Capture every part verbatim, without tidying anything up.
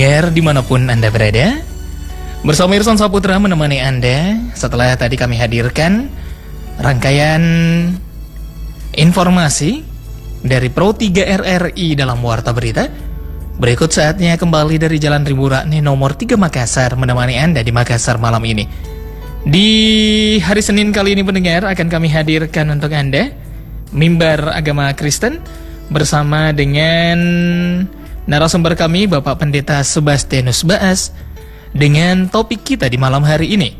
Pendengar dimanapun Anda berada, bersama Irsan Saputra menemani Anda setelah tadi kami hadirkan rangkaian informasi dari Pro tiga R R I dalam Warta Berita. Berikut saatnya kembali dari Jalan Rimbu Rakni nomor tiga Makassar menemani Anda di Makassar malam ini. Di hari Senin kali ini pendengar akan kami hadirkan untuk Anda Mimbar Agama Kristen bersama dengan narasumber kami Bapak Pendeta Sebastianus Baas dengan topik kita di malam hari ini,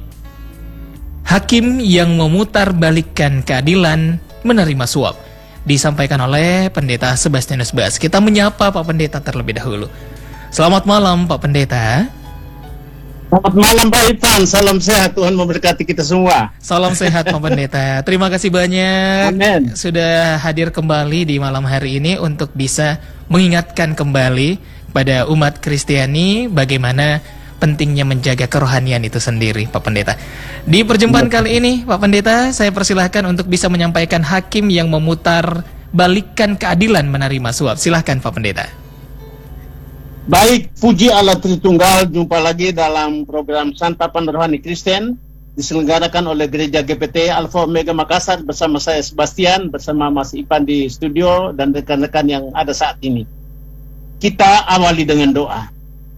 Hakim yang memutarbalikkan keadilan menerima suap, disampaikan oleh Pendeta Sebastianus Baas. Kita menyapa Pak Pendeta terlebih dahulu. Selamat malam Pak Pendeta. Selamat malam Pak Irfan, salam sehat, Tuhan memberkati kita semua. Salam sehat Pak Pendeta. Terima kasih banyak. Amin. Sudah hadir kembali di malam hari ini untuk bisa mengingatkan kembali pada umat Kristiani bagaimana pentingnya menjaga kerohanian itu sendiri, Pak Pendeta. Di perjumpaan kali ini, Pak Pendeta, saya persilahkan untuk bisa menyampaikan hakim yang memutar balikkan keadilan menerima suap. Silahkan Pak Pendeta. Baik, puji Allah Tritunggal, jumpa lagi dalam program Santapan Rohani Kristen diselenggarakan oleh Gereja G P T Alpha Omega Makassar bersama saya Sebastian, bersama Mas Ipan di studio dan rekan-rekan yang ada saat ini. Kita awali dengan doa.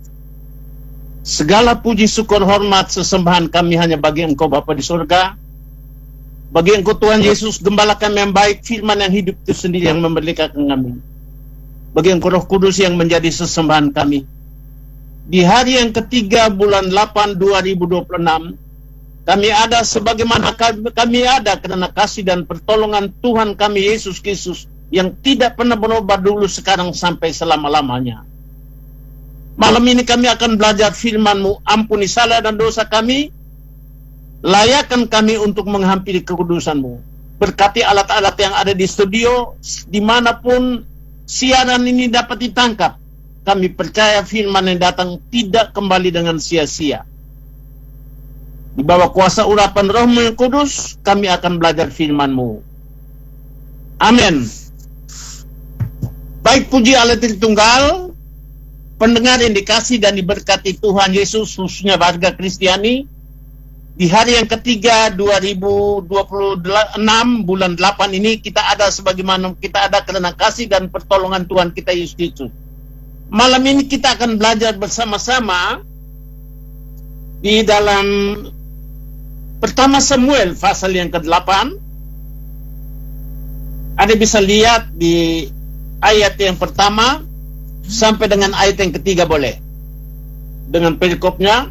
Segala puji syukur hormat sesembahan kami hanya bagi Engkau Bapa di surga, bagi Engkau Tuhan Yesus Gembala kami yang baik, firman yang hidup itu sendiri yang memerdekakan kami, bagi Engkau Roh Kudus yang menjadi sesembahan kami. Di hari yang ketiga bulan delapan dua ribu dua puluh enam, kami ada sebagaimana kami, kami ada karena kasih dan pertolongan Tuhan kami Yesus Kristus yang tidak pernah berubah dulu, sekarang sampai selama-lamanya. Malam ini kami akan belajar firman-Mu. Ampuni salah dan dosa kami, layakkan kami untuk menghampiri kekudusan-Mu. Berkati alat-alat yang ada di studio, dimanapun siaran ini dapat ditangkap. Kami percaya firman yang datang tidak kembali dengan sia-sia. Di bawah kuasa urapan Roh-Mu yang Kudus, kami akan belajar firman-Mu. Amin. Baik, puji Allah Tritunggal, pendengar yang dikasih dan diberkati Tuhan Yesus, khususnya warga Kristiani, di hari yang ketiga dua ribu dua puluh enam bulan delapan ini kita ada sebagaimana kita ada karena kasih dan pertolongan Tuhan kita Yesus Kristus. Malam ini kita akan belajar bersama-sama di dalam pertama Samuel pasal yang kedelapan. Ada bisa lihat di ayat yang pertama sampai dengan ayat yang ketiga, boleh dengan perikopnya.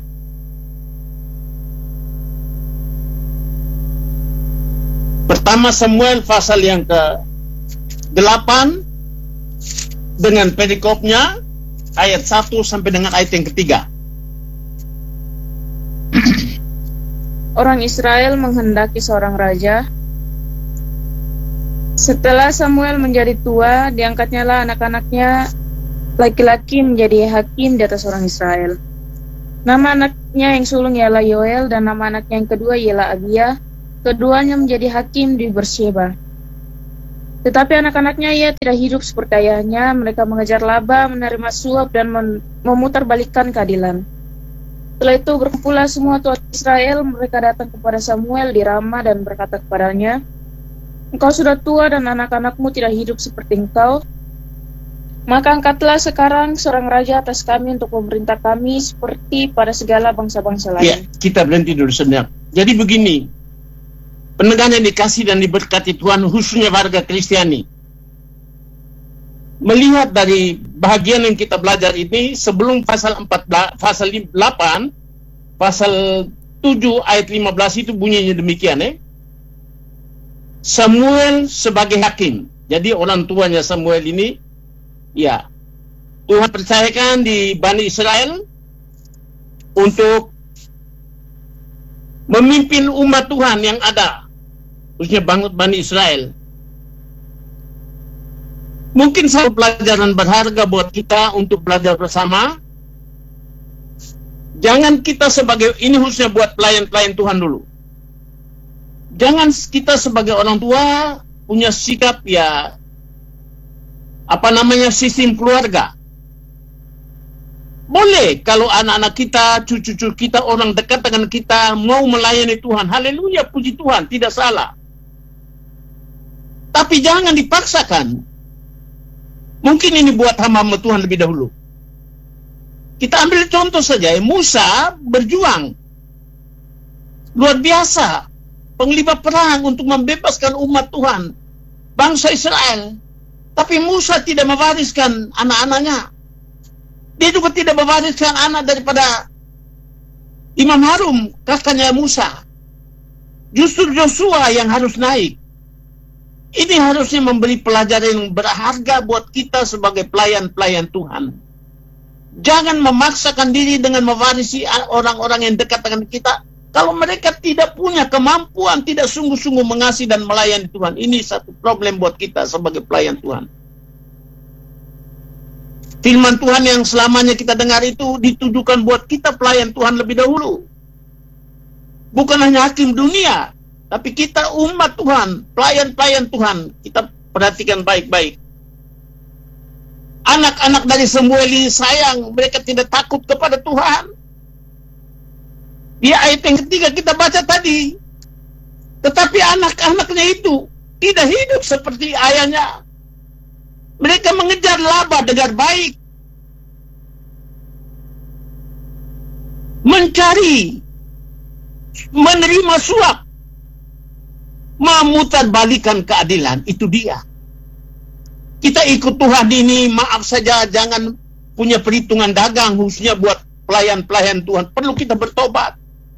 Pertama Samuel pasal yang ke delapan dengan perikopnya ayat satu sampai dengan ayat yang ketiga. Orang Israel menghendaki seorang raja. Setelah Samuel menjadi tua, diangkatnya lah anak-anaknya laki-laki menjadi hakim di atas orang Israel. Nama anaknya yang sulung ialah Yoel dan nama anaknya yang kedua ialah Abia. Keduanya menjadi hakim di Beersheba. Tetapi anak-anaknya ia tidak hidup seperti ayahnya. Mereka mengejar laba, menerima suap dan memutarbalikkan keadilan. Setelah itu berkumpullah semua tuan Israel. Mereka datang kepada Samuel di Rama dan berkata kepadanya, "Engkau sudah tua dan anak-anakmu tidak hidup seperti engkau. Maka angkatlah sekarang seorang raja atas kami untuk memerintah kami seperti pada segala bangsa-bangsa lain." Ya, kita berhenti dulu sebentar. Jadi begini, pendengar yang dikasih dan diberkati Tuhan, khususnya warga Kristiani, melihat dari bahagian yang kita belajar ini, sebelum pasal empat belas, pasal delapan, pasal tujuh ayat lima belas itu bunyinya demikian, eh? Samuel sebagai hakim. Jadi orang tuanya Samuel ini, ya, Tuhan percayakan di Bani Israel untuk memimpin umat Tuhan yang ada, khususnya Bani Israel. Mungkin satu pelajaran berharga buat kita untuk belajar bersama. Jangan kita sebagai, ini khususnya buat pelayan-pelayan Tuhan dulu, jangan kita sebagai orang tua punya sikap ya apa namanya sistem keluarga. Boleh kalau anak-anak kita, cucu-cucu kita, orang dekat dengan kita mau melayani Tuhan. Haleluya, puji Tuhan, tidak salah. Tapi jangan dipaksakan. Mungkin ini buat hamba Tuhan lebih dahulu. Kita ambil contoh saja, Musa berjuang. Luar biasa. Penglima perang untuk membebaskan umat Tuhan. Bangsa Israel. Tapi Musa tidak mewariskan anak-anaknya. Dia juga tidak mewariskan anak daripada Imam Harun, kakaknya Musa. Justru Joshua yang harus naik. Ini harusnya memberi pelajaran yang berharga buat kita sebagai pelayan-pelayan Tuhan. Jangan memaksakan diri dengan mewarisi orang-orang yang dekat dengan kita. Kalau mereka tidak punya kemampuan, tidak sungguh-sungguh mengasihi dan melayani Tuhan. Ini satu problem buat kita sebagai pelayan Tuhan. Firman Tuhan yang selamanya kita dengar itu ditujukan buat kita pelayan Tuhan lebih dahulu. Bukan hanya hakim dunia, tapi kita umat Tuhan, pelayan-pelayan Tuhan. Kita perhatikan baik-baik. Anak-anak dari Samuel ini sayang, mereka tidak takut kepada Tuhan. Di ayat yang ketiga kita baca tadi. Tetapi anak-anaknya itu tidak hidup seperti ayahnya. Mereka mengejar laba dengan baik. Mencari, menerima suap, memutarbalikan keadilan. Itu dia. Kita ikut Tuhan ini, maaf saja, jangan punya perhitungan dagang khususnya buat pelayan-pelayan Tuhan. Perlu kita bertobat.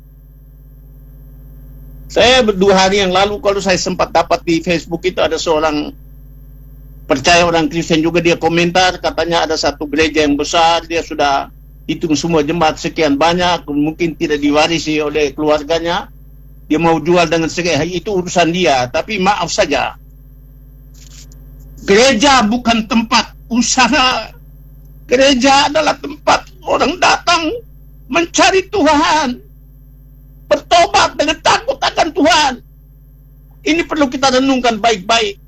Saya dua hari yang lalu, kalau saya sempat dapat di Facebook itu ada seorang percaya orang Kristen juga, dia komentar, katanya ada satu gereja yang besar, dia sudah hitung semua jemaat sekian banyak, mungkin tidak diwarisi oleh keluarganya, dia mau jual dengan sekian, itu urusan dia. Tapi maaf saja, gereja bukan tempat usaha. Gereja adalah tempat orang datang mencari Tuhan, bertobat dengan takut akan Tuhan. Ini perlu kita renungkan baik-baik.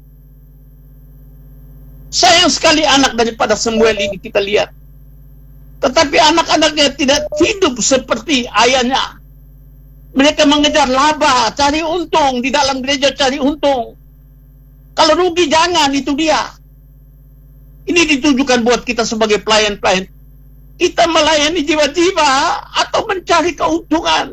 Sayang sekali anak daripada Samuel ini kita lihat. Tetapi anak-anaknya tidak hidup seperti ayahnya. Mereka mengejar laba, cari untung, di dalam gereja cari untung. Kalau rugi jangan, itu dia. Ini ditujukan buat kita sebagai pelayan-pelayan. Kita melayani jiwa-jiwa atau mencari keuntungan.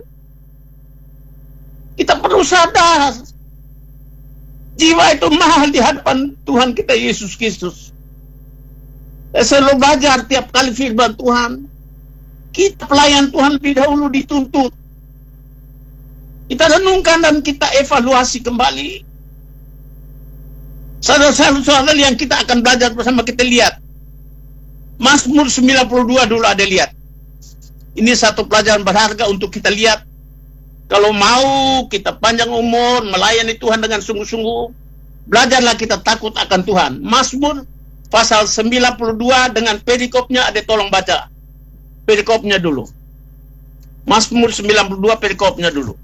Kita perlu sadar. Jiwa itu mahal di hadapan Tuhan kita Yesus Kristus. Saya selalu belajar tiap kali firman Tuhan. Kita pelayan Tuhan lebih dahulu dituntut. Kita renungkan dan kita evaluasi kembali. Saudara-saudara yang kita akan belajar bersama, kita lihat. Mazmur sembilan puluh dua dulu ada lihat. Ini satu pelajaran berharga untuk kita lihat. Kalau mau kita panjang umur, melayani Tuhan dengan sungguh-sungguh, belajarlah kita takut akan Tuhan. Mazmur pasal sembilan puluh dua dengan perikopnya, ada tolong baca. Perikopnya dulu. Mazmur sembilan puluh dua perikopnya dulu.